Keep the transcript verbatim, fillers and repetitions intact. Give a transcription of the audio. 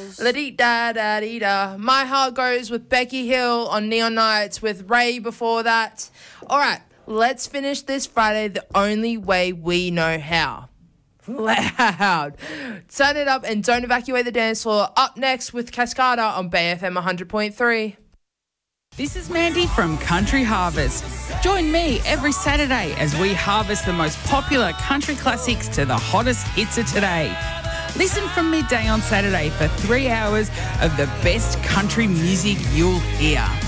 La dee da da dee da. My Heart Goes with Becky Hill on Neon Nights with Ray before that. All right, let's finish this Friday the only way we know how. Loud. Turn it up and don't evacuate the dance floor. Up next with Cascada on Bay F M one hundred point three. This is Mandy from Country Harvest. Join me every Saturday as we harvest the most popular country classics to the hottest hits of today. Listen from midday on Saturday for three hours of the best country music you'll hear.